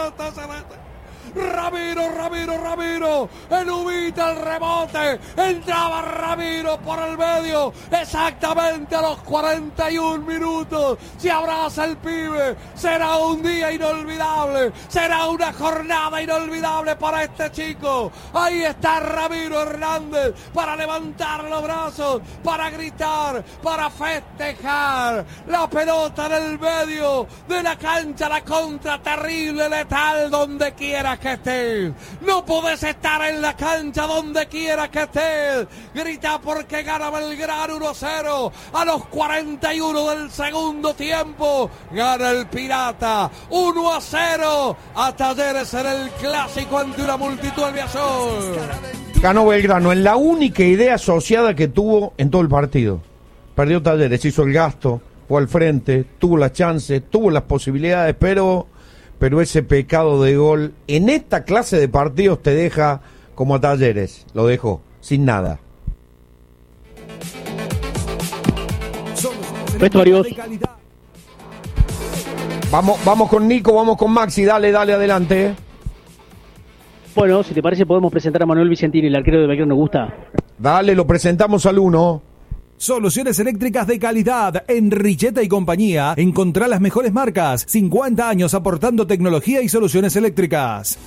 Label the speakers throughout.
Speaker 1: este celeste. Ramiro, evita el rebote, entraba Ramiro por el medio, exactamente a los 41 minutos, se abraza el pibe, será un día inolvidable, será una jornada inolvidable para este chico. Ahí está Ramiro Hernández para levantar los brazos, para gritar, para festejar, la pelota en el medio de la cancha, la contra terrible, letal, donde quieras que estés, no podés estar en la cancha donde quieras que estés, grita porque gana Belgrano 1-0, a los 41 del segundo tiempo, gana el Pirata, 1-0, a Talleres en el clásico ante una multitud albiazul.
Speaker 2: Ganó Belgrano en la única idea asociada que tuvo en todo el partido, perdió Talleres, hizo el gasto, fue al frente, tuvo las chances, tuvo las posibilidades, pero ese pecado de gol en esta clase de partidos te deja como a Talleres, lo dejó sin nada.
Speaker 3: Vestuarios.
Speaker 2: Vamos con Nico, vamos con Maxi, dale adelante.
Speaker 3: Bueno, si te parece podemos presentar a Manuel Vicentini, el arquero de Belgrano. ¿Gusta?
Speaker 2: Dale, lo presentamos al 1.
Speaker 4: Soluciones eléctricas de calidad. En Richeta y compañía encontrá las mejores marcas. 50 años aportando tecnología y soluciones eléctricas.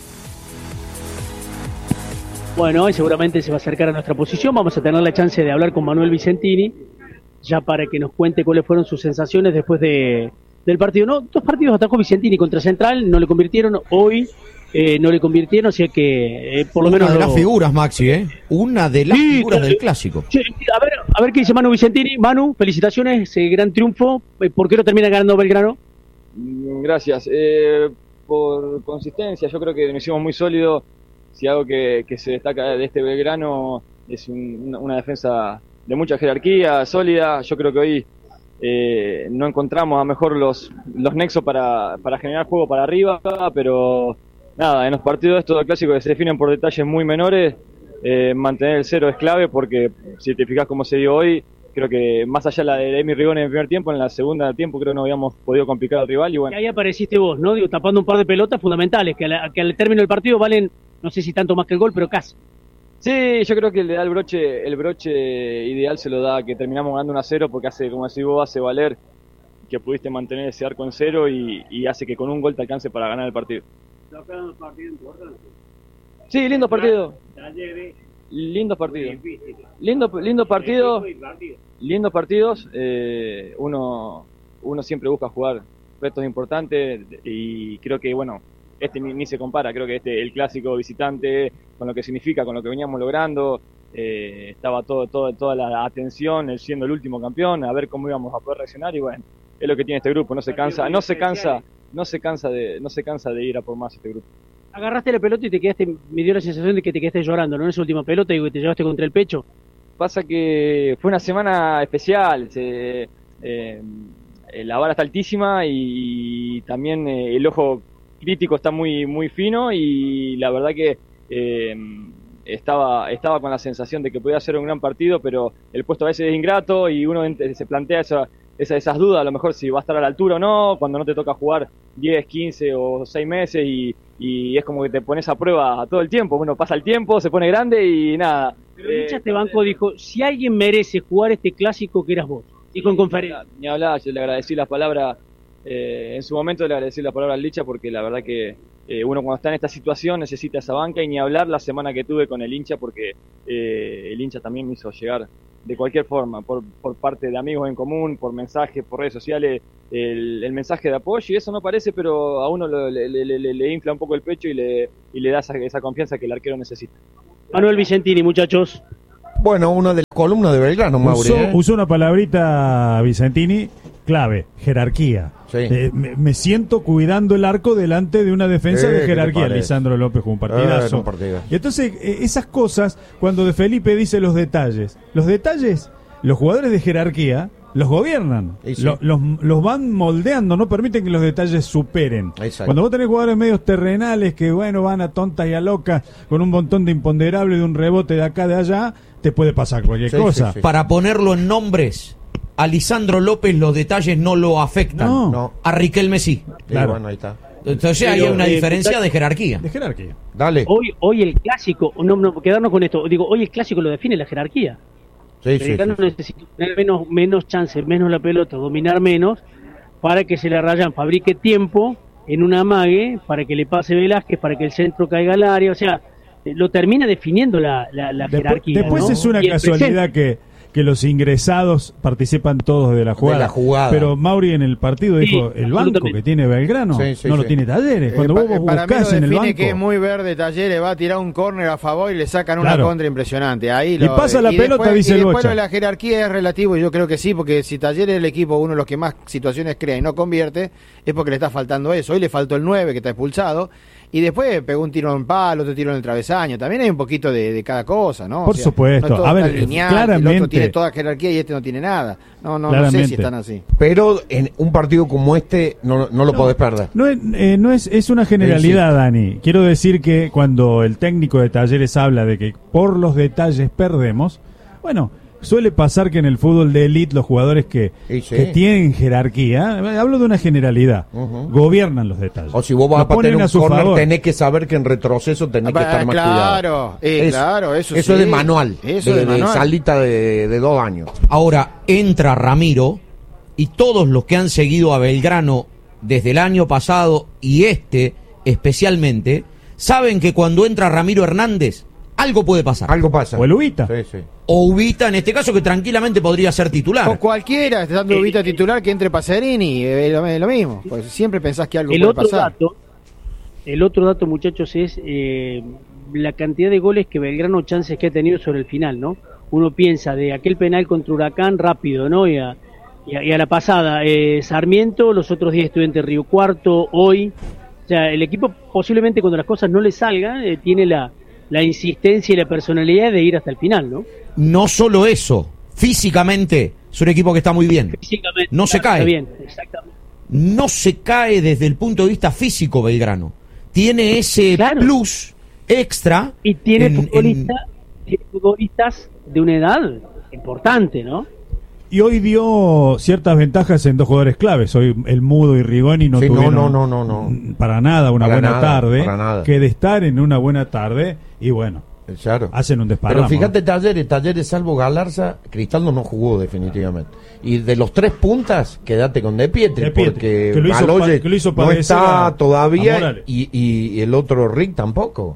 Speaker 3: Bueno, y seguramente se va a acercar a nuestra posición. Vamos a tener la chance de hablar con Manuel Vicentini, ya para que nos cuente cuáles fueron sus sensaciones después del partido. No, 2 partidos atajó Vicentini contra Central, no le convirtieron. Hoy no le convirtieron, así que por lo menos...
Speaker 5: Una de las figuras, Maxi, una de las figuras del clásico.
Speaker 3: Sí, a ver qué dice Manu Vicentini. Manu, felicitaciones, gran triunfo. ¿Por qué no termina ganando Belgrano?
Speaker 6: Gracias. Por consistencia, yo creo que nos hicimos muy sólidos. Si algo que se destaca de este Belgrano es una defensa de mucha jerarquía, sólida. Yo creo que hoy no encontramos a lo mejor los nexos para generar juego para arriba, pero... Nada, en los partidos estos de clásicos que se definen por detalles muy menores, mantener el 0 es clave, porque si te fijas cómo se dio hoy, creo que más allá de la de Emi Rigoni en el primer tiempo, en la segunda tiempo creo que no habíamos podido complicar al rival. Y bueno.
Speaker 3: Y ahí apareciste vos, ¿no? Digo, tapando un par de pelotas fundamentales, que al término del partido valen, no sé si tanto más que el gol, pero casi.
Speaker 6: Sí, yo creo que le da el broche ideal se lo da que terminamos ganando 1-0, porque hace, como decís vos, hace valer que pudiste mantener ese arco en 0 y hace que con un gol te alcance para ganar el partido. Sí, lindo partido. Lindos partidos. Lindos partidos. Uno siempre busca jugar retos importantes y creo que, bueno, ni se compara. Creo que el clásico visitante, con lo que significa, con lo que veníamos logrando, estaba toda la atención, él siendo el último campeón, a ver cómo íbamos a poder reaccionar y bueno, es lo que tiene este grupo, no se cansa de ir a por más este grupo.
Speaker 3: Agarraste la pelota y me dio la sensación de que te quedaste llorando, ¿no? En esa última pelota y te llevaste contra el pecho.
Speaker 6: Pasa que fue una semana especial, la vara está altísima y también el ojo crítico está muy, muy fino y la verdad que estaba con la sensación de que podía ser un gran partido, pero el puesto a veces es ingrato y uno se plantea esas dudas, a lo mejor si va a estar a la altura o no, cuando no te toca jugar 10, 15 o 6 meses y es como que te pones a prueba todo el tiempo. Bueno, pasa el tiempo, se pone grande y nada.
Speaker 3: Pero Licha este banco dijo, si alguien merece jugar este clásico, que eras vos. Dijo en conferencia.
Speaker 6: Ni hablar, yo le agradecí las palabras, en su momento le agradecí las palabras al Licha porque la verdad que uno cuando está en esta situación necesita esa banca y ni hablar la semana que tuve con el hincha porque el hincha también me hizo llegar de cualquier forma, por parte de amigos en común, por mensajes, por redes sociales, el mensaje de apoyo y eso no parece, pero a uno le infla un poco el pecho y le da esa confianza que el arquero necesita.
Speaker 3: Manuel Vicentini, muchachos.
Speaker 2: Bueno, una de las columnas de Belgrano, Mauri.
Speaker 7: Usó una palabrita, Vicentini, clave, jerarquía.
Speaker 2: Sí.
Speaker 7: Me siento cuidando el arco delante de una defensa de jerarquía. Lisandro López jugó un partidazo. Y entonces, esas cosas, cuando De Felipe dice los detalles, los jugadores de jerarquía los gobiernan, sí. los van moldeando, no permiten que los detalles superen.
Speaker 2: Exacto.
Speaker 7: Cuando vos tenés jugadores medios terrenales que, bueno, van a tontas y a locas con un montón de imponderables de un rebote de acá, de allá, te puede pasar cualquier cosa.
Speaker 5: Sí. Para ponerlo en nombres, a Lisandro López los detalles no lo afectan.
Speaker 7: No.
Speaker 5: A Riquelme sí.
Speaker 2: Claro. Bueno, ahí está.
Speaker 5: Entonces hay una diferencia de jerarquía.
Speaker 7: De jerarquía.
Speaker 2: Dale.
Speaker 3: Hoy el clásico, no, quedarnos con esto, digo, hoy el clásico lo define la jerarquía.
Speaker 2: Sí, sí,
Speaker 3: Belgrano
Speaker 2: sí.
Speaker 3: necesita tener menos chance, menos la pelota, dominar menos, para que se le Rayán fabrique tiempo en un amague, para que le pase Velázquez, para que el centro caiga al área, o sea, lo termina definiendo la jerarquía.
Speaker 7: Después,
Speaker 3: ¿no?
Speaker 7: es una
Speaker 3: Y el
Speaker 7: casualidad
Speaker 3: presente.
Speaker 7: que los ingresados participan todos de la jugada. Pero Mauri en el partido dijo, el banco que tiene Belgrano no lo tiene Talleres. Cuando vos
Speaker 8: para mí lo
Speaker 7: buscás en el
Speaker 8: define
Speaker 7: banco...
Speaker 8: que es muy verde Talleres, va a tirar un córner a favor y le sacan una contra impresionante. Ahí
Speaker 7: y pasa la pelota, dice el Bocha.
Speaker 8: Después la jerarquía es relativo, y yo creo que sí, porque si Talleres es el equipo, uno de los que más situaciones crea y no convierte, es porque le está faltando eso. Hoy le faltó el 9 que está expulsado, y después pegó un tiro en palo, otro tiro en el travesaño. También hay un poquito de cada cosa, ¿no?
Speaker 7: Por supuesto.
Speaker 8: No es todo
Speaker 7: a ver,
Speaker 8: tan lineal,
Speaker 7: claramente.
Speaker 8: el otro tiene toda jerarquía y este no tiene nada. No sé si están así.
Speaker 2: Pero en un partido como este no lo podés perder.
Speaker 7: No es una generalidad, Dani. Quiero decir que cuando el técnico de Talleres habla de que por los detalles perdemos, bueno, suele pasar que en el fútbol de élite los jugadores que tienen jerarquía, hablo de una generalidad, gobiernan los detalles.
Speaker 2: O si vos vas a patear un córner, tenés que saber que en retroceso tenés que estar más cuidado.
Speaker 8: Claro, eso
Speaker 2: es de manual, de salita de 2 años.
Speaker 5: Ahora entra Ramiro y todos los que han seguido a Belgrano desde el año pasado y especialmente, saben que cuando entra Ramiro Hernández, algo puede pasar.
Speaker 2: Algo pasa.
Speaker 7: O el Ubita.
Speaker 2: Sí.
Speaker 5: O Ubita, en este caso, que tranquilamente podría ser titular.
Speaker 8: O cualquiera, estando Ubita titular, que entre Pacerini, es lo mismo. Pues siempre pensás que algo puede pasar.
Speaker 3: El otro dato, muchachos, es la cantidad de goles que Belgrano, chances que ha tenido sobre el final, ¿no? Uno piensa de aquel penal contra Huracán rápido, ¿no? Y a la pasada, Sarmiento, los otros 10 Estudiantes Río Cuarto, hoy. O sea, el equipo posiblemente cuando las cosas no le salgan, tiene la insistencia y la personalidad de ir hasta el final, ¿no?
Speaker 5: No solo eso, físicamente es un equipo que está muy bien.
Speaker 3: Físicamente
Speaker 5: no se cae.
Speaker 3: Está bien, exactamente.
Speaker 5: No se cae desde el punto de vista físico Belgrano. Tiene ese plus extra.
Speaker 3: Y tiene futbolistas de una edad importante, ¿no?
Speaker 7: Y hoy dio ciertas ventajas en 2 jugadores claves. Hoy el Mudo y Rigoni no tuvieron para nada una buena tarde. Que de estar en una buena tarde, y bueno, hacen un desparramo.
Speaker 2: Pero fíjate, Talleres salvo Galarza, Cristaldo no jugó definitivamente. Y de los 3 puntas, quédate con De Pietri, porque Baloyes no está todavía, y el otro Rick tampoco.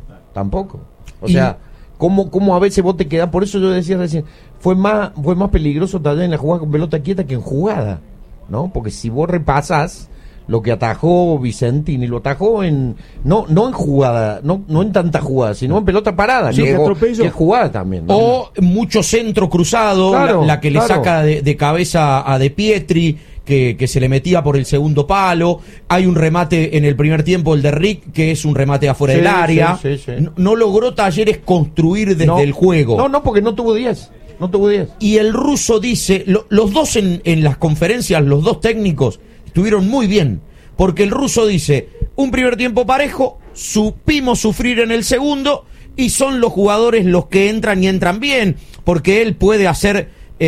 Speaker 2: O sea, ¿cómo a veces vos te quedás? Por eso yo decía recién, fue más peligroso Talleres en la jugada con pelota quieta que en jugada, ¿no? Porque si vos repasás lo que atajó Vicentini, lo atajó no en jugada, no en tanta jugada, sino en pelota parada, que es jugada también, ¿no?
Speaker 5: O mucho centro cruzado, la que le saca de cabeza a De Pietri, que se le metía por el segundo palo. Hay un remate en el primer tiempo, el de Rick, que es un remate afuera del área. No logró Talleres construir desde el juego.
Speaker 2: No, porque no tuvo 10.
Speaker 5: Y el ruso dice, los dos en las conferencias, los dos técnicos estuvieron muy bien, porque el ruso dice, un primer tiempo parejo, supimos sufrir en el segundo, y son los jugadores los que entran y entran bien, porque él puede hacer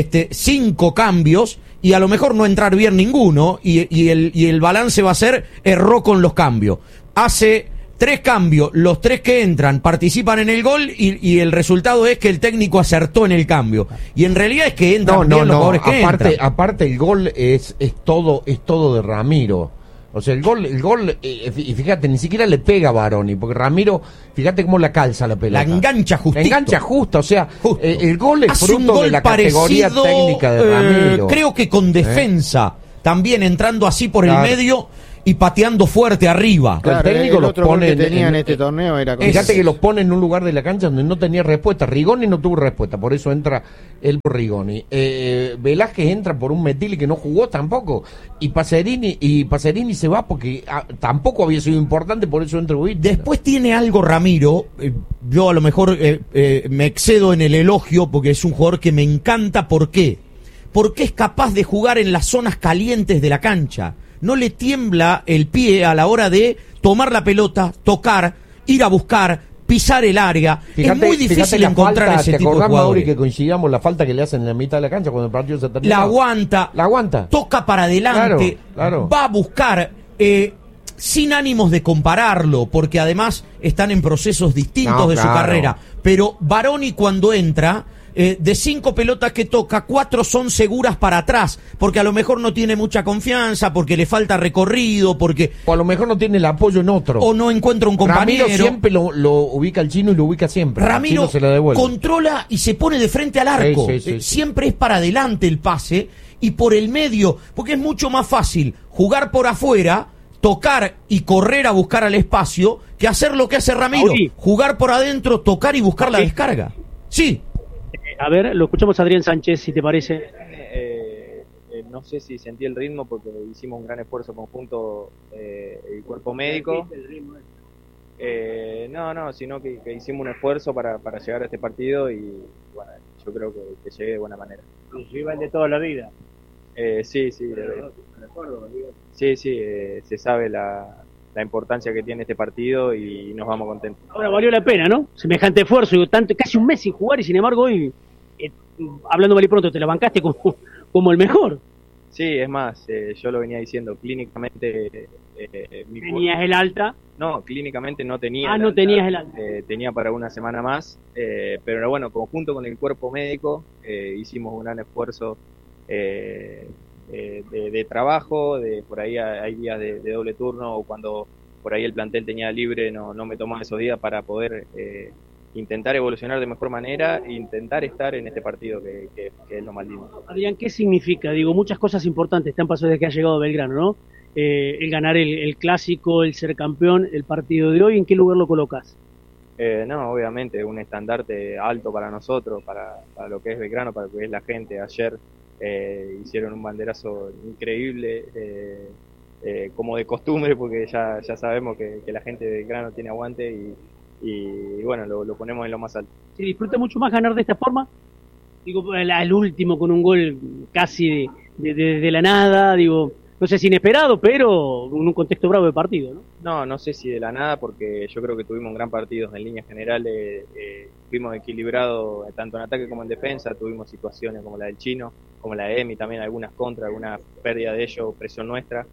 Speaker 5: 5 cambios y a lo mejor no entrar bien ninguno, y el balance va a ser erró con los cambios. Hace 3 cambios, los 3 que entran participan en el gol, y el resultado es que el técnico acertó en el cambio. Y en realidad es que entran bien los jugadores que entran.
Speaker 2: Aparte el gol es todo de Ramiro. O sea, el gol, y fíjate, ni siquiera le pega a Baroni, porque Ramiro, fíjate cómo la calza la pelota.
Speaker 5: La engancha justito.
Speaker 2: La engancha justa, o sea, el gol es fruto de la categoría técnica de Ramiro.
Speaker 5: Creo que con defensa, también entrando así por el medio y pateando fuerte arriba.
Speaker 8: Claro, el técnico los pone que tenía en este torneo era
Speaker 2: fíjate que los pone en un lugar de la cancha donde no tenía respuesta. Rigoni no tuvo respuesta, por eso entra él por Rigoni. Velázquez entra por un Metilli que no jugó tampoco, y Pacerini se va porque tampoco había sido importante, por eso entra Ubita.
Speaker 5: Después tiene algo Ramiro, yo a lo mejor me excedo en el elogio porque es un jugador que me encanta. ¿Por qué? Porque es capaz de jugar en las zonas calientes de la cancha. No le tiembla el pie a la hora de tomar la pelota, tocar, ir a buscar, pisar el área. Es muy difícil encontrar ese tipo de jugadores.
Speaker 2: Mauri, que coincidamos la falta que le hacen en la mitad de la cancha cuando el partido se termina.
Speaker 5: La aguanta, toca para adelante,
Speaker 2: claro.
Speaker 5: Va a buscar. sin ánimos de compararlo, porque además están en procesos distintos de su carrera, pero Baroni cuando entra, de 5 pelotas que toca, 4 son seguras para atrás, porque a lo mejor no tiene mucha confianza, porque le falta recorrido, porque...
Speaker 2: O a lo mejor no tiene el apoyo en otro.
Speaker 5: O no encuentra un compañero.
Speaker 2: Ramiro siempre lo ubica el chino y lo ubica siempre.
Speaker 5: Ramiro
Speaker 2: se la
Speaker 5: controla y se pone de frente al arco.
Speaker 2: Sí.
Speaker 5: Siempre es para adelante el pase y por el medio, porque es mucho más fácil jugar por afuera, tocar y correr a buscar al espacio, que hacer lo que hace Ramiro, jugar por adentro, tocar y buscar la descarga. Sí.
Speaker 3: A ver, lo escuchamos a Adrián Sánchez, si te parece.
Speaker 6: No sé si sentí el ritmo porque hicimos un gran esfuerzo conjunto, el cuerpo médico. No, sino que hicimos un esfuerzo para llegar a este partido y bueno, yo creo que llegué de buena manera.
Speaker 3: ¿Los rivales de toda la vida?
Speaker 6: Sí. Sí, se sabe la importancia que tiene este partido y nos vamos contentos.
Speaker 3: Ahora valió la pena, ¿no? Semejante esfuerzo, casi un mes sin jugar y sin embargo hoy, hablando mal y pronto, te la bancaste como el mejor.
Speaker 6: Sí, es más, yo lo venía diciendo, clínicamente...
Speaker 3: ¿Tenías el alta?
Speaker 6: No, clínicamente no tenía.
Speaker 3: No tenías el alta.
Speaker 6: Tenía para una semana más, pero bueno, conjunto con el cuerpo médico, hicimos un gran esfuerzo de trabajo, por ahí hay días de doble turno o cuando por ahí el plantel tenía libre, no me tomaba esos días para poder intentar evolucionar de mejor manera e intentar estar en este partido que es lo más lindo.
Speaker 3: Adrián, ¿qué significa? Digo, muchas cosas importantes te han pasado desde que ha llegado Belgrano, ¿no? El ganar el clásico, el ser campeón, el partido de hoy, ¿en qué lugar lo colocas?
Speaker 6: No, obviamente un estandarte alto para nosotros, para lo que es Belgrano, para lo que es la gente. Ayer hicieron un banderazo increíble, como de costumbre, porque ya sabemos que la gente de Belgrano tiene aguante y bueno, lo ponemos en lo más alto.
Speaker 3: ¿Se disfruta mucho más ganar de esta forma? Digo, el último con un gol casi de la nada, digo, no sé si inesperado, pero en un contexto bravo de partido, ¿no?
Speaker 6: No sé si de la nada, porque yo creo que tuvimos un gran partido en líneas generales, fuimos equilibrados tanto en ataque como en defensa, tuvimos situaciones como la del Chino, como la de Emi, también algunas contras, alguna pérdida de ellos, presión nuestra,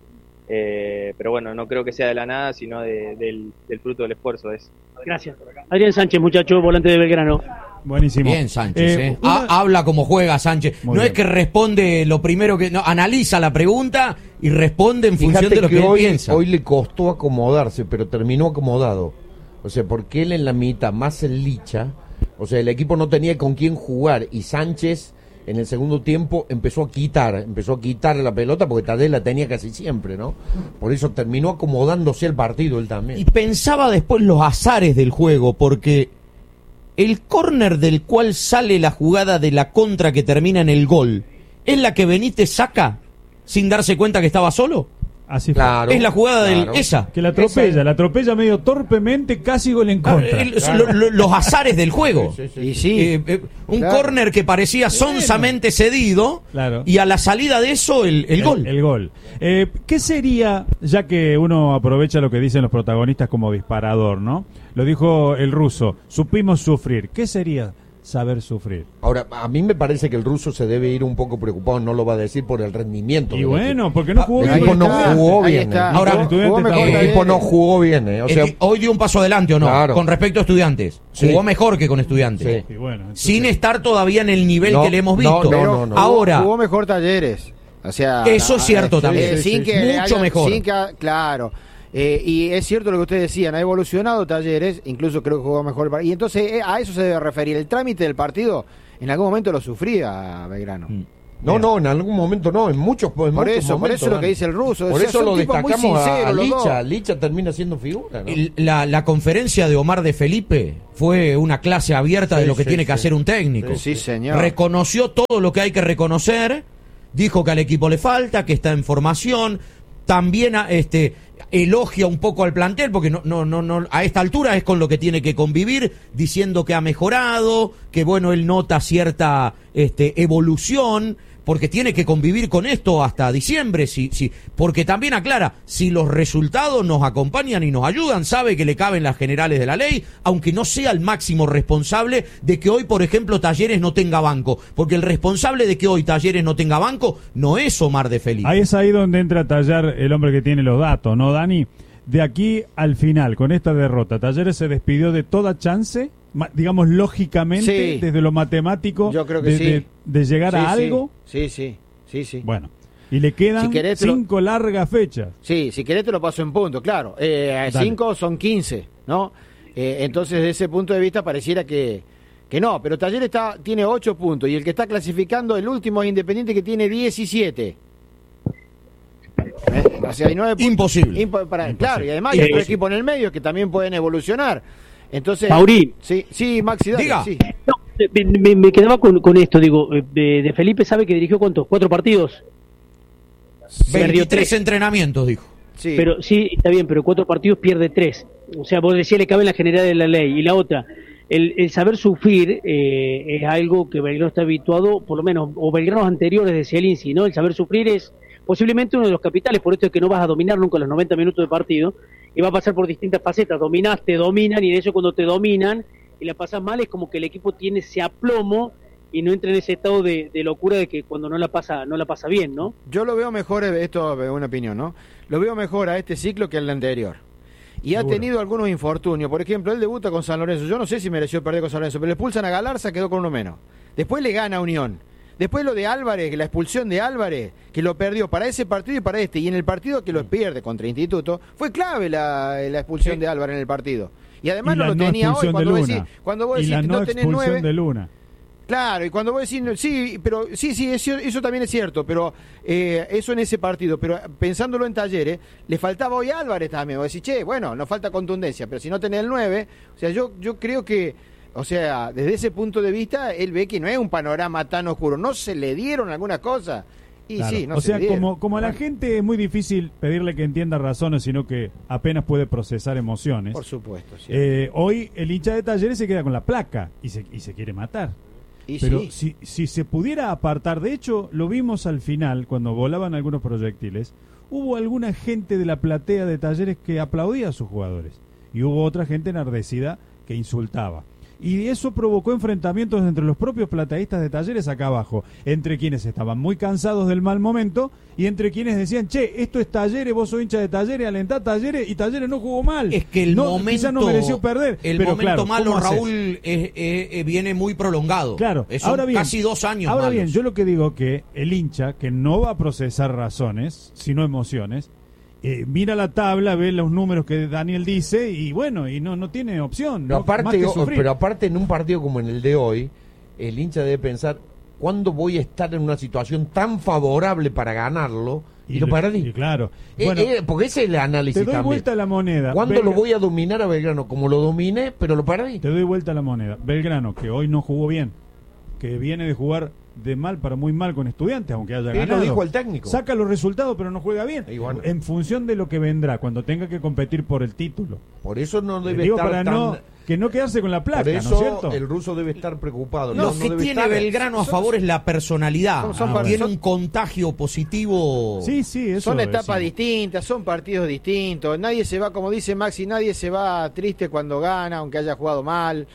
Speaker 6: pero bueno, no creo que sea de la nada, sino del fruto del esfuerzo.
Speaker 3: Gracias. Adrián Sánchez, muchacho, volante de Belgrano.
Speaker 7: Buenísimo.
Speaker 5: Bien, Sánchez. Habla como juega Sánchez.
Speaker 7: Muy
Speaker 5: no
Speaker 7: bien.
Speaker 5: Es que responde lo primero que... No, analiza la pregunta y responde en función de lo que él piensa.
Speaker 2: Hoy le costó acomodarse, pero terminó acomodado. O sea, porque él en la mitad, más el Licha, o sea, el equipo no tenía con quién jugar y Sánchez en el segundo tiempo empezó a quitar la pelota porque Tadej la tenía casi siempre, ¿no? Por eso terminó acomodándose el partido él también.
Speaker 5: Y pensaba después los azares del juego, porque el córner del cual sale la jugada de la contra que termina en el gol, ¿es la que Benítez saca sin darse cuenta que estaba solo?
Speaker 7: Así
Speaker 2: Claro,
Speaker 5: es la jugada de esa.
Speaker 7: Que la atropella medio torpemente, casi gol en contra.
Speaker 5: Los azares del juego.
Speaker 8: Y sí.
Speaker 5: Un
Speaker 8: Claro.
Speaker 5: córner que parecía sonsamente cedido,
Speaker 7: Claro.
Speaker 5: y a la salida de eso el gol.
Speaker 7: El gol. ¿Qué sería, ya que uno aprovecha lo que dicen los protagonistas como disparador, ¿no? Lo dijo el ruso, supimos sufrir. ¿Qué sería saber sufrir?
Speaker 2: Ahora, a mí me parece que el ruso se debe ir un poco preocupado, no lo va a decir por el rendimiento.
Speaker 7: Y
Speaker 2: del
Speaker 7: bueno,
Speaker 2: equipo.
Speaker 7: porque no jugó
Speaker 2: El
Speaker 7: bien.
Speaker 2: equipo no jugó
Speaker 8: ahí
Speaker 2: bien.
Speaker 8: está.
Speaker 5: Ahora,
Speaker 8: Jugó mejor
Speaker 2: El
Speaker 8: Talleres.
Speaker 2: equipo no jugó bien, o sea,
Speaker 5: Hoy dio un paso adelante, ¿o no?
Speaker 2: Claro.
Speaker 5: Con respecto a Estudiantes.
Speaker 2: Sí.
Speaker 5: Jugó mejor que con Estudiantes.
Speaker 2: Sí.
Speaker 7: Y bueno, entonces-
Speaker 5: Sin estar todavía en el nivel
Speaker 2: No,
Speaker 5: que le hemos
Speaker 2: no,
Speaker 5: visto.
Speaker 2: no.
Speaker 5: Ahora,
Speaker 8: Jugó mejor Talleres. O sea,
Speaker 5: eso es cierto también.
Speaker 8: sin que le
Speaker 5: Mucho
Speaker 8: hayan-
Speaker 5: mejor.
Speaker 8: sin que claro. Y es cierto lo que ustedes decían, ha evolucionado Talleres, incluso creo que jugó mejor. Y entonces a eso se debe referir. El trámite del partido, en algún momento lo sufría Belgrano.
Speaker 2: No, en algún momento no, en muchos momentos.
Speaker 8: Por eso es lo que dice el ruso.
Speaker 2: Por
Speaker 8: O sea,
Speaker 2: eso
Speaker 8: son
Speaker 2: lo
Speaker 8: tipos muy
Speaker 2: destacamos a
Speaker 8: sinceros los
Speaker 2: Licha.
Speaker 8: dos.
Speaker 2: Licha termina siendo figura, ¿no?
Speaker 5: La conferencia de Omar de Felipe fue una clase abierta de
Speaker 2: Sí,
Speaker 5: lo que
Speaker 2: sí,
Speaker 5: tiene que
Speaker 2: sí.
Speaker 5: hacer un técnico.
Speaker 8: Sí, señor.
Speaker 5: Reconoció todo lo que hay que reconocer, dijo que al equipo le falta, que está en formación, también elogia un poco al plantel, porque no a esta altura es con lo que tiene que convivir, diciendo que ha mejorado, que bueno, él nota cierta evolución, porque tiene que convivir con esto hasta diciembre, porque también aclara, si los resultados nos acompañan y nos ayudan, sabe que le caben las generales de la ley, aunque no sea el máximo responsable de que hoy, por ejemplo, Talleres no tenga banco, porque el responsable de que hoy Talleres no tenga banco no es Omar de Felipe.
Speaker 7: Ahí es ahí donde entra a tallar el hombre que tiene los datos, ¿no, Dani? de aquí al final, con esta derrota, ¿Talleres se despidió de toda chance, digamos lógicamente, desde lo matemático,
Speaker 8: yo creo que
Speaker 7: de llegar a algo?
Speaker 8: Sí.
Speaker 7: Bueno, y le quedan 5 largas fechas.
Speaker 8: Sí, si querés te lo paso en punto, claro. 5 son 15, ¿no? Entonces, desde ese punto de vista pareciera que no, pero Talleres tiene 8 puntos y el que está clasificando, el último es Independiente, que tiene 17. O sea, hay 9 puntos.
Speaker 5: Imposible.
Speaker 8: Claro, y además hay otro equipo en el medio que también pueden evolucionar. Entonces,
Speaker 3: Mauri.
Speaker 8: Sí, Maxi, dale.
Speaker 5: Diga.
Speaker 8: Sí.
Speaker 3: No, me quedaba con esto, digo, de Felipe sabe que dirigió ¿cuántos? 4 partidos.
Speaker 5: 23 entrenamientos, dijo.
Speaker 8: Sí.
Speaker 3: Pero sí, está bien, pero 4 partidos pierde 3. O sea, vos decías le cabe en la general de la ley. Y la otra, el saber sufrir es algo que Belgrano está habituado, por lo menos, o Belgranos anteriores de Cielinski, ¿no? El saber sufrir es posiblemente uno de los capitales, por esto es que no vas a dominar nunca los 90 minutos de partido, y va a pasar por distintas facetas. Te dominan, y de eso cuando te dominan y la pasas mal es como que el equipo tiene ese aplomo y no entra en ese estado de locura de que cuando no la pasa bien, ¿no?
Speaker 8: Yo lo veo mejor, esto es una opinión, ¿no? Lo veo mejor a este ciclo que al anterior. Y
Speaker 7: Seguro.
Speaker 8: Ha tenido algunos infortunios. Por ejemplo, él debuta con San Lorenzo. Yo no sé si mereció perder con San Lorenzo, pero le expulsan a Galarza, quedó con uno menos. Después le gana a Unión. Después lo de Álvarez, que la expulsión de Álvarez, que lo perdió para ese partido y para este. Y en el partido que lo pierde contra Instituto, fue clave la expulsión de Álvarez en el partido. Y además no lo tenía hoy. Cuando vos decís no tenés 9...
Speaker 7: de Luna.
Speaker 8: Claro, y cuando vos decís, sí, pero sí, eso también es cierto, pero eso en ese partido, pero pensándolo en Talleres, le faltaba hoy a Álvarez también, vos decís, bueno, nos falta contundencia, pero si no tenés el 9, o sea, yo creo que, o sea, desde ese punto de vista, él ve que no es un panorama tan oscuro, no se le dieron algunas cosas, y
Speaker 7: claro.
Speaker 8: sí, no
Speaker 7: o
Speaker 8: se
Speaker 7: sea,
Speaker 8: le dieron.
Speaker 7: como a la gente es muy difícil pedirle que entienda razones, sino que apenas puede procesar emociones.
Speaker 8: Por supuesto, sí.
Speaker 7: Hoy el hincha de Talleres se queda con la placa y se quiere matar. Pero si se pudiera apartar, de hecho lo vimos al final cuando volaban algunos proyectiles, hubo alguna gente de la platea de Talleres que aplaudía a sus jugadores y hubo otra gente enardecida que insultaba. Y eso provocó enfrentamientos entre los propios plateístas de Talleres acá abajo, entre quienes estaban muy cansados del mal momento y entre quienes decían, esto es Talleres, vos sos hincha de Talleres, alentá Talleres, y Talleres no jugó mal.
Speaker 5: Es que
Speaker 7: quizás no mereció perder.
Speaker 5: El momento malo, Raúl, viene muy prolongado.
Speaker 7: Claro,
Speaker 5: ahora bien, casi 2 años
Speaker 7: ahora
Speaker 5: malos.
Speaker 7: bien, yo lo que digo que el hincha, que no va a procesar razones, sino emociones, mira la tabla, ve los números que Daniel dice y bueno, y no tiene opción.
Speaker 2: Pero,
Speaker 7: Pero
Speaker 2: aparte en un partido como en el de hoy, el hincha debe pensar, ¿cuándo voy a estar en una situación tan favorable para ganarlo? Y lo perdí.
Speaker 7: Y claro. Bueno,
Speaker 2: porque ese es el análisis
Speaker 7: te doy
Speaker 2: también.
Speaker 7: vuelta la moneda.
Speaker 2: ¿Cuándo lo voy a dominar a Belgrano? Como lo dominé, pero lo perdí.
Speaker 7: Te doy vuelta la moneda. Belgrano, que hoy no jugó bien, que viene de jugar de mal para muy mal con Estudiantes, aunque haya ganado.
Speaker 2: Lo dijo el técnico.
Speaker 7: Saca los resultados, pero no juega bien.
Speaker 2: Bueno.
Speaker 7: En función de lo que vendrá, cuando tenga que competir por el título.
Speaker 2: Por eso no debe
Speaker 7: digo,
Speaker 2: estar
Speaker 7: para
Speaker 2: tan...
Speaker 7: no quedarse con la placa,
Speaker 2: por eso
Speaker 7: ¿no es cierto?
Speaker 2: el ruso debe estar preocupado.
Speaker 5: Lo que tiene Belgrano a favor es la personalidad. Tiene un contagio positivo.
Speaker 7: Sí, eso
Speaker 8: son etapas distintas, son partidos distintos. Nadie se va, como dice Maxi, nadie se va triste cuando gana, aunque haya jugado mal.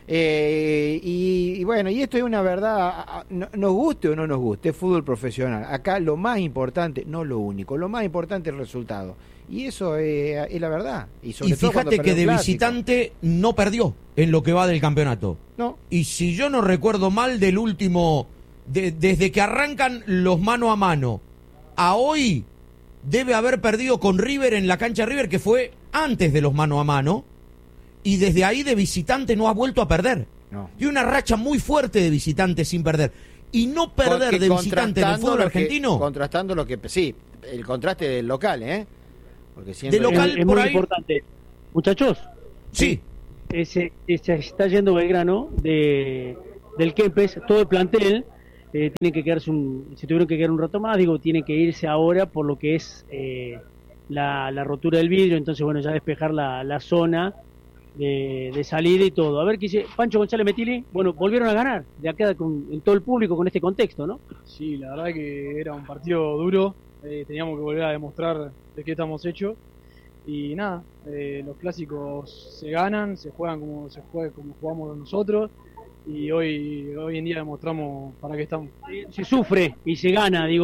Speaker 8: Y bueno, y esto es una verdad, nos guste o no nos guste, es fútbol profesional. Acá lo más importante, no lo único, lo más importante es el resultado. Y eso es la verdad. Y
Speaker 5: fíjate que de visitante no perdió en lo que va del campeonato.
Speaker 8: No.
Speaker 5: Y si yo no recuerdo mal, del último, desde que arrancan los mano a mano a hoy, debe haber perdido con River en la cancha River, que fue antes de los mano a mano. Y desde ahí de visitante no ha vuelto a perder.
Speaker 8: No.
Speaker 5: Y una racha muy fuerte de visitante sin perder. Y no perder
Speaker 8: porque
Speaker 5: de visitante en el fútbol argentino.
Speaker 8: Contrastando lo que... Sí, el contraste del local, Porque siempre...
Speaker 5: De local,
Speaker 3: es
Speaker 5: por
Speaker 3: muy
Speaker 5: ahí...
Speaker 3: importante. Muchachos.
Speaker 5: Sí.
Speaker 3: Se está yendo Belgrano del Kempes, todo el plantel. Tienen que quedarse se tuvieron que quedar un rato más. Tienen que irse ahora por lo que es la rotura del vidrio. Entonces, bueno, ya despejar la zona de salida y todo. A ver qué dice Pancho González Metili. Bueno, volvieron a ganar de acá en todo el público con este contexto, ¿no?
Speaker 9: Sí, la verdad que era un partido duro. Teníamos que volver a demostrar de qué estamos hechos. Y nada, los clásicos se ganan, se juegan como jugamos nosotros. Y hoy en día demostramos para qué estamos.
Speaker 3: Se sufre y se gana,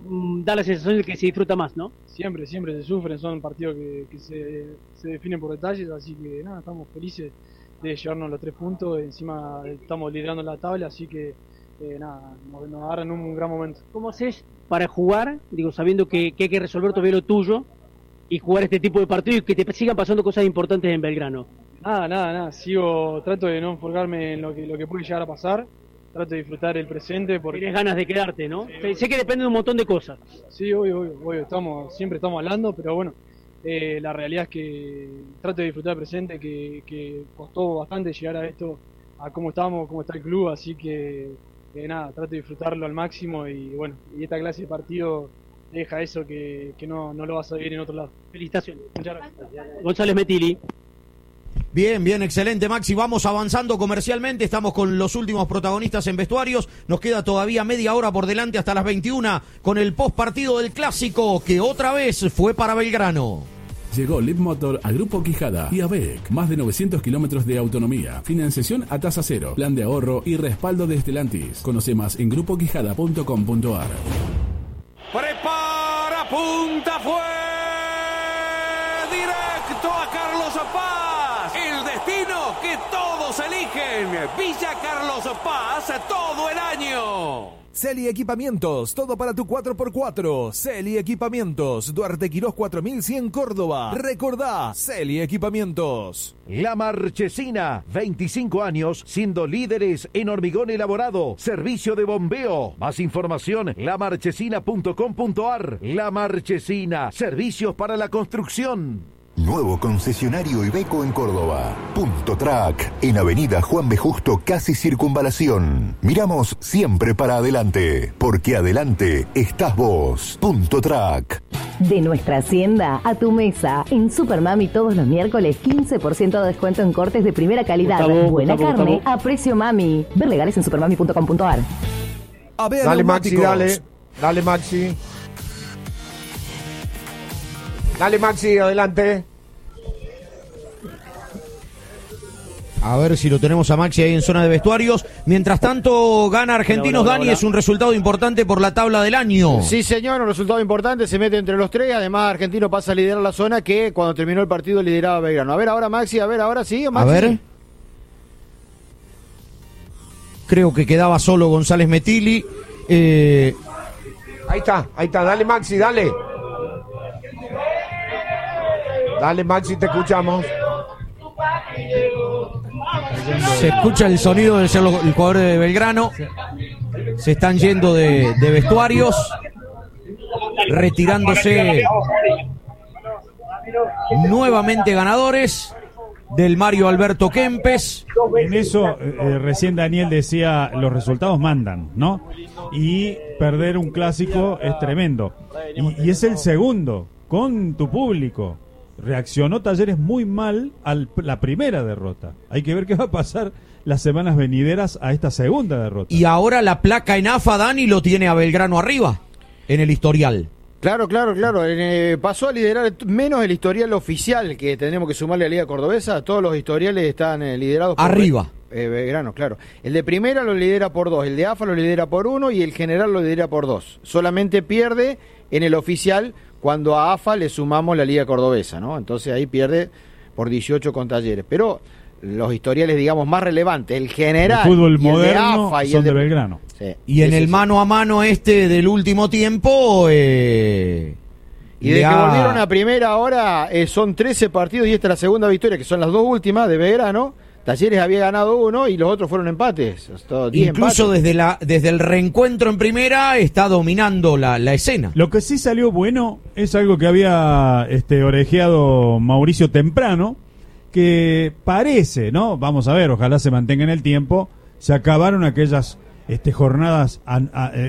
Speaker 3: da la sensación de que se disfruta más, ¿no?
Speaker 9: Siempre se sufren, son partidos que se definen por detalles, así que nada, estamos felices de llevarnos los 3 puntos, encima estamos liderando la tabla, así que nada, nos agarran un gran momento.
Speaker 3: ¿Cómo haces para jugar, sabiendo que hay que resolver todavía lo tuyo y jugar este tipo de partidos y que te sigan pasando cosas importantes en Belgrano?
Speaker 9: Nada, trato de no enfocarme en lo que puede llegar a pasar, trato de disfrutar el presente. Porque
Speaker 3: tienes ganas de quedarte, ¿no? Sí. Sé que depende de un montón de cosas.
Speaker 9: Sí, obvio, siempre estamos hablando, pero bueno, la realidad es que trato de disfrutar el presente, que costó bastante llegar a esto, a cómo estamos, cómo está el club, así que nada, trato de disfrutarlo al máximo y bueno, y esta clase de partido deja eso que no lo vas a vivir en otro lado.
Speaker 3: Felicitaciones. Muchas gracias. González Metilli.
Speaker 5: Bien, excelente, Maxi. Vamos avanzando comercialmente, estamos con los últimos protagonistas en vestuarios. Nos queda todavía media hora por delante hasta las 21 con el post partido del clásico que otra vez fue para Belgrano.
Speaker 10: Llegó Leapmotor a Grupo Quijada y ABEC. Más de 900 kilómetros de autonomía, financiación a tasa cero, plan de ahorro y respaldo de Stellantis. Conoce más en grupoquijada.com.ar.
Speaker 1: Prepara, punta, fue directo a Carlos Paz. El destino que todos eligen. Villa Carlos Paz todo el año.
Speaker 4: Celi Equipamientos, todo para tu 4x4. Celi Equipamientos, Duarte Quirós 4100 Córdoba. Recordá, Celi Equipamientos.
Speaker 11: La Marchesina, 25 años siendo líderes en hormigón elaborado, servicio de bombeo. Más información, lamarchesina.com.ar. La Marchesina, servicios para la construcción.
Speaker 12: Nuevo concesionario Iveco en Córdoba. Punto Track, en Avenida Juan B. Justo, casi Circunvalación. Miramos siempre para adelante, porque adelante estás vos. Punto Track.
Speaker 13: De nuestra hacienda a tu mesa. En Supermami todos los miércoles 15% de descuento en cortes de primera calidad. Buena carne a precio mami. Ver legales en supermami.com.ar.
Speaker 2: Dale Maxi, dale Maxi. Dale Maxi, adelante.
Speaker 5: A ver si lo tenemos a Maxi ahí en zona de vestuarios. Mientras tanto, gana Argentinos. Dani, es un resultado importante por la tabla del año.
Speaker 8: Sí, señor, un resultado importante. Se mete entre los 3. Además, Argentino pasa a liderar la zona que cuando terminó el partido lideraba Belgrano. A ver ahora, Maxi, ahora sí, Maxi.
Speaker 5: A ver. Creo que quedaba solo González Metilli.
Speaker 2: Ahí está, dale Maxi, dale. Dale Maxi, te escuchamos.
Speaker 5: Se escucha el sonido del jugador de Belgrano. Se están yendo de vestuarios, retirándose nuevamente ganadores del Mario Alberto Kempes.
Speaker 7: En eso recién Daniel decía, los resultados mandan, ¿no? Y perder un clásico es tremendo. Y es el segundo con tu público. Reaccionó Talleres muy mal a la primera derrota. Hay que ver qué va a pasar las semanas venideras a esta segunda derrota.
Speaker 5: Y ahora la placa en AFA, Dani, lo tiene a Belgrano arriba, en el historial.
Speaker 8: Claro. Pasó a liderar menos el historial oficial, que tenemos que sumarle a Liga Cordobesa. Todos los historiales están liderados por
Speaker 5: arriba.
Speaker 8: Belgrano, claro. El de primera lo lidera por 2, el de AFA lo lidera por 1 y el general lo lidera por 2. Solamente pierde en el oficial cuando a AFA le sumamos la Liga Cordobesa, ¿no? Entonces ahí pierde por 18 con Talleres. Pero los historiales, digamos, más relevantes, el general,
Speaker 7: el fútbol
Speaker 8: y
Speaker 7: moderno,
Speaker 8: el de AFA y
Speaker 7: son
Speaker 8: el de
Speaker 7: Belgrano.
Speaker 8: Sí.
Speaker 5: Y en el mano a mano del último tiempo...
Speaker 8: Y de que volvieron a primera hora, son 13 partidos y esta es la segunda victoria, que son las 2 últimas de Belgrano. Talleres había ganado 1 y los otros fueron empates.
Speaker 5: Incluso
Speaker 8: empates.
Speaker 5: desde el reencuentro en primera está dominando la escena.
Speaker 7: Lo que sí salió bueno es algo que había orejeado Mauricio temprano, que parece, ¿no? Vamos a ver, ojalá se mantenga en el tiempo. Se acabaron aquellas jornadas